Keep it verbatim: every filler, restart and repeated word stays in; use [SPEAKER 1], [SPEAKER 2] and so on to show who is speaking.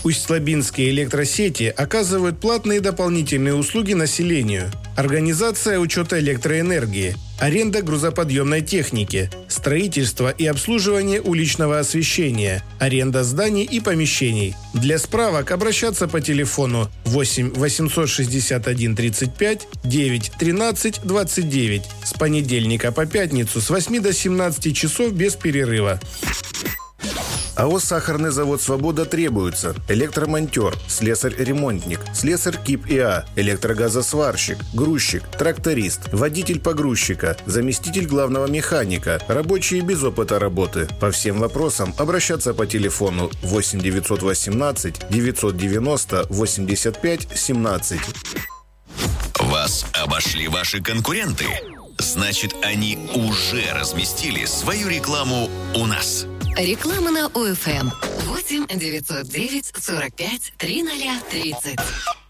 [SPEAKER 1] Усть-Лабинские электросети оказывают платные дополнительные услуги населению. Организация учета электроэнергии, аренда грузоподъемной техники, строительство и обслуживание уличного освещения, аренда зданий и помещений. Для справок обращаться по телефону восемь восемьсот шестьдесят один тридцать пять девять тринадцать двадцать девять с понедельника по пятницу с восьми до семнадцати часов без перерыва.
[SPEAKER 2] АО «Сахарный завод «Свобода» требуется электромонтер, слесарь-ремонтник, слесарь КИП ИА, электрогазосварщик, грузчик, тракторист, водитель погрузчика, заместитель главного механика, рабочие без опыта работы. По всем вопросам обращаться по телефону восемь девятьсот восемнадцать девятьсот девяносто восемьдесят пять семнадцать.
[SPEAKER 3] Вас обошли ваши конкуренты? Значит, они уже разместили свою рекламу у нас.
[SPEAKER 4] Реклама на ОФМ. восемь девятьсот девять сорок пять тридцать тридцать.